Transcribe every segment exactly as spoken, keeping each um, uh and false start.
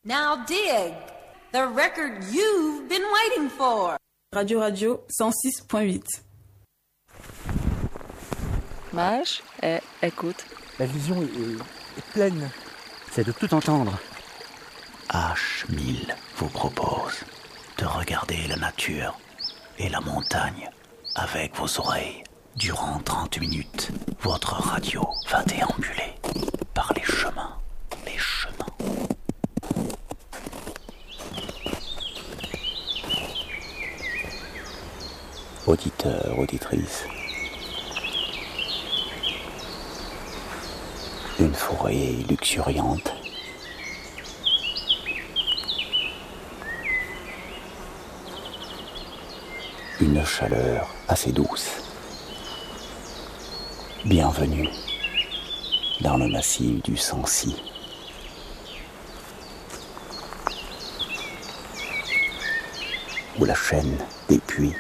Now dig the record you've been waiting for. Radio Radio cent six point huit. Mage, eh, écoute. La vision est, est pleine. C'est de tout entendre. H mille vous propose de regarder la nature et la montagne avec vos oreilles. Durant trente minutes, votre radio va déambuler par les chemins, les chemins. Auditeurs, auditrices, une forêt luxuriante, une chaleur assez douce. Bienvenue dans le massif du Sancy. Où la chaîne des puits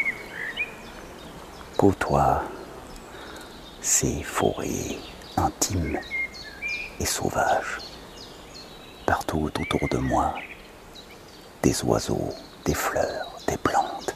côtoie ces forêts intimes et sauvages. Partout autour de moi, des oiseaux, des fleurs, des plantes.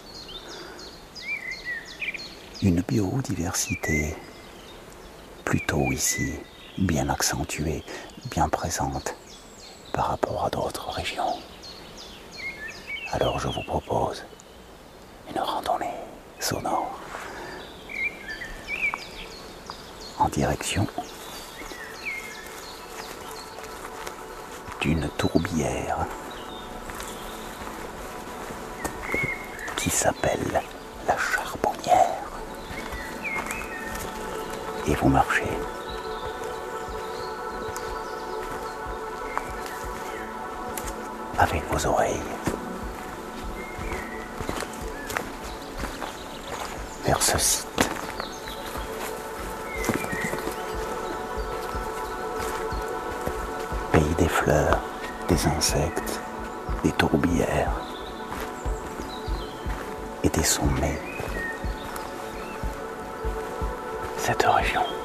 Une biodiversité plutôt ici bien accentuée, bien présente par rapport à d'autres régions. Alors je vous propose une randonnée sonore en direction d'une tourbière qui s'appelle la Charbonnière. Et vous marchez avec vos oreilles vers ce site. Pays des fleurs, des insectes, des tourbières et des sommets. Cette région